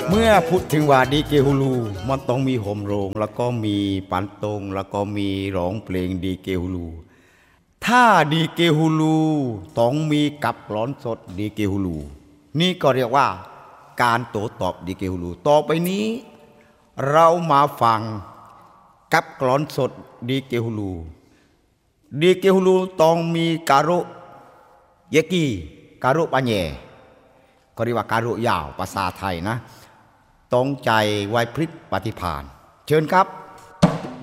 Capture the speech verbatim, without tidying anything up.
เมื่อพูดถึงว่าดีเกฮูลูมันต้องมีโฮมโรงแล้วก็มีปันตงแล้วก็มีร้องเพลงดีเกฮูลูถ้าดีเกฮูลูต้องมีกับกลอนสดดีเกฮูลูนี่ก็เรียกว่าการโต้ตอบดีเกฮูลูต่อไปนี้เรามาฟังกับกลอนสดดีเกฮูลูดีเกฮูลูต้องมีการุเยกีการุปัญเยก็เรียกว่าการุยาวภาษาไทยนะต้องใจไวพริบปฏิภาณเชิญครับ